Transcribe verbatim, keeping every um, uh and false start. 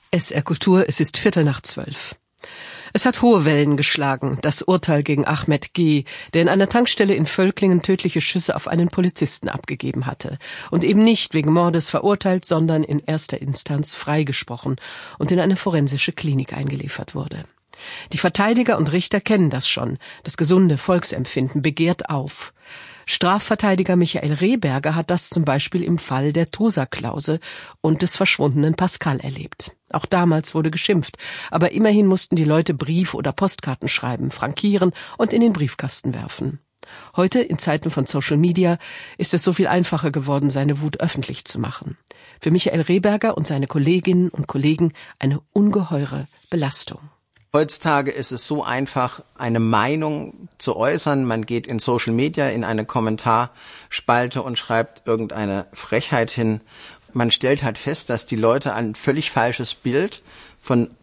S R Kultur, es ist Viertel nach zwölf. Es hat hohe Wellen geschlagen, das Urteil gegen Ahmed G., der in einer Tankstelle in Völklingen tödliche Schüsse auf einen Polizisten abgegeben hatte und eben nicht wegen Mordes verurteilt, sondern in erster Instanz freigesprochen und in eine forensische Klinik eingeliefert wurde. Die Verteidiger und Richter kennen das schon, das gesunde Volksempfinden begehrt auf. Strafverteidiger Michael Rehberger hat das zum Beispiel im Fall der Tosa-Klause und des verschwundenen Pascal erlebt. Auch damals wurde geschimpft, aber immerhin mussten die Leute Brief- oder Postkarten schreiben, frankieren und in den Briefkasten werfen. Heute, in Zeiten von Social Media, ist es so viel einfacher geworden, seine Wut öffentlich zu machen. Für Michael Rehberger und seine Kolleginnen und Kollegen eine ungeheure Belastung. Heutzutage ist es so einfach, eine Meinung zu äußern. Man geht in Social Media in eine Kommentarspalte und schreibt irgendeine Frechheit hin. Man stellt halt fest, dass die Leute ein völlig falsches Bild von